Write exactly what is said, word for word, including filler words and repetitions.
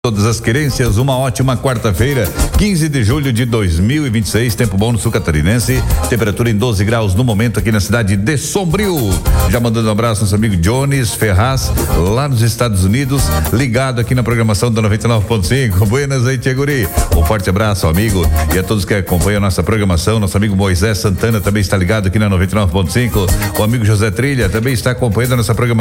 Todas as querências, uma ótima quarta-feira, quinze de julho de dois mil e vinte e seis, tempo bom no sul catarinense, temperatura em doze graus no momento aqui na cidade de Sombrio. Já mandando um abraço ao nosso amigo Jones Ferraz, lá nos Estados Unidos, ligado aqui na programação da noventa e nove ponto cinco. Buenas aí, Tia Guri. Um forte abraço, amigo, e a todos que acompanham a nossa programação. Nosso amigo Moisés Santana também está ligado aqui na noventa e nove ponto cinco. O amigo José Trilha também está acompanhando a nossa programação.